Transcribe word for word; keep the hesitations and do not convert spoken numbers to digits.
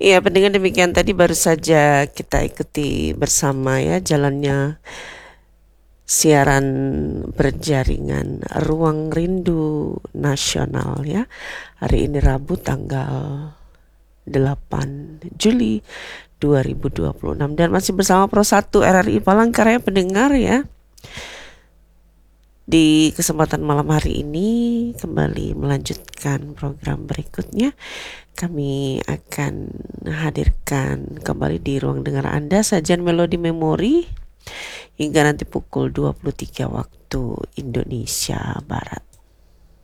Iya, pendengar, demikian tadi baru saja kita ikuti bersama ya jalannya siaran berjaringan Ruang Rindu Nasional ya. Hari ini Rabu tanggal delapan Juli dua ribu dua puluh enam dan masih bersama Pro satu R R I Palangkaraya pendengar ya. Di kesempatan malam hari ini kembali melanjutkan program berikutnya. Kami akan hadirkan kembali di ruang dengar Anda sajian melodi memori hingga nanti pukul dua puluh tiga waktu Indonesia Barat.